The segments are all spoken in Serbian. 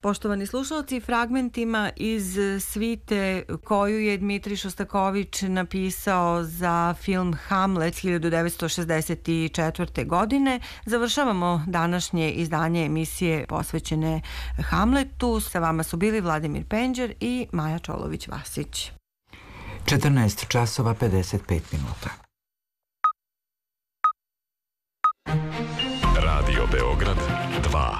Poštovani slušalci, fragmentima iz svite koju je Dmitrij Šostakovič napisao za film Hamlet 1964. godine, završavamo današnje izdanje emisije posvećene Hamletu. Sa vama su bili Vladimir Penđer i Maja Čolović-Vasić. 14 časova 55 minuta. Radio Beograd 2.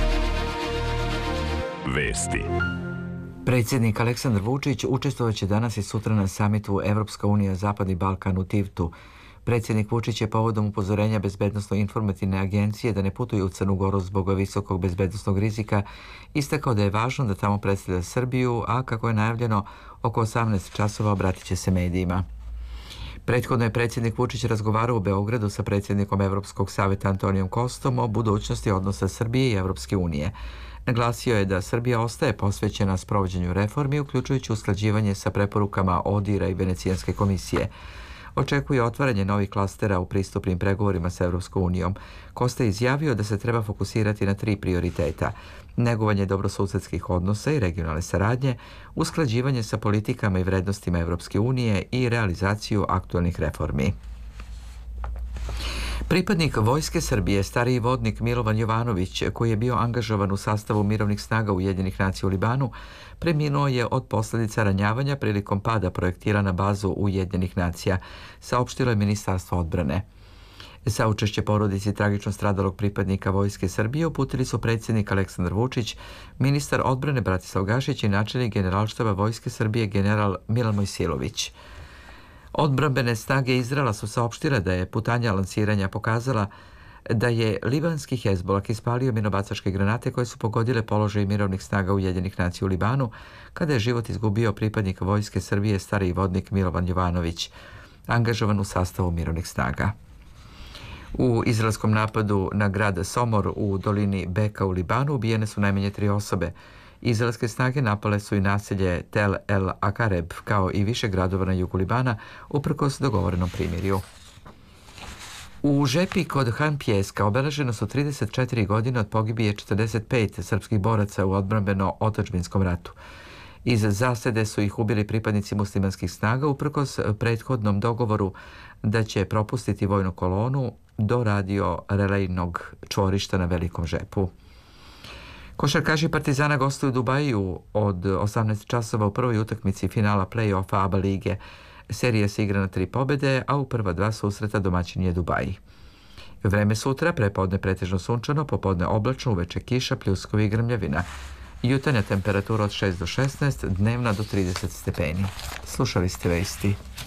Vesti. Predsjednik Aleksandar Vučić učestvovaće danas i sutra na samitu Evropska unija Zapadni Balkan u Tivtu. Predsjednik Vučić je povodom upozorenja Bezbednosno-informativne agencije da ne putuju u Crnu Goru zbog visokog bezbednosnog rizika istakao da je važno da tamo predstavlja Srbiju, a kako je najavljeno, oko 18 časova obratit će se medijima. Prethodno je predsjednik Vučić razgovarao u Beogradu sa predsjednikom Evropskog saveta Antonijom Kostom o budućnosti odnosa Srbije i Evropske unije. Naglasio je da Srbija ostaje posvećena sprovođenju reformi, uključujući usklađivanje sa preporukama ODIHR-a i Venecijanske komisije. Očekuje otvaranje novih klastera u pristupnim pregovorima sa Evropskom unijom. Kosta je izjavio da se treba fokusirati na 3 prioriteta: negovanje dobrosusedskih odnosa i regionalne saradnje, usklađivanje sa politikama i vrednostima Evropske unije i realizaciju aktualnih reformi. Pripadnik Vojske Srbije, stariji vodnik Milovan Jovanović, koji je bio angažovan u sastavu mirovnih snaga Ujedinjenih nacija u Libanu, preminuo je od posljedica ranjavanja prilikom pada projektila na bazu Ujedinjenih nacija, saopštilo je Ministarstvo odbrane. Saučešće porodici tragično stradalog pripadnika Vojske Srbije uputili su predsjednik Aleksandar Vučić, ministar odbrane Bratislav Gašić i načelnik Generalštaba Vojske Srbije general Milan Mojsilović. Odbrambene snage Izraela su saopštile da je putanja lansiranja pokazala da je libanski Hezbollah ispalio minobacačke granate koje su pogodile položaj mirovnih snaga Ujedinjenih nacija u Libanu, kada je život izgubio pripadnik Vojske Srbije, stariji vodnik Milovan Jovanović, angažovan u sastavu mirovnih snaga. U izraelskom napadu na grad Somor u dolini Beka u Libanu ubijene su najmanje 3 osobe. Izraelske snage napale su i naselje Tel El Akareb, kao i više gradova na jugu Libana, uprkos dogovorenom primirju. U Žepi kod Han Pjeska obeleženo su 34 godine od pogibije 45 srpskih boraca u odbrambeno-otadžbinskom ratu. Iz zasede su ih ubili pripadnici muslimanskih snaga uprkos prethodnom dogovoru da će propustiti vojnu kolonu do radio relejnog čvorišta na Velikom Žepu. Košarkaši Partizana gostuju u Dubaju od 18 časova u prvoj utakmici finala play-offa ABA lige. Serija se igra na 3 pobjede, a u prva 2 susreta domaćin je Dubaji. Vreme sutra, prepodne pretežno sunčano, popodne oblačno, uveče kiša, pljuskovi i grmljavina. Jutarnja temperatura od 6 do 16, dnevna do 30 stepeni. Slušali ste vesti.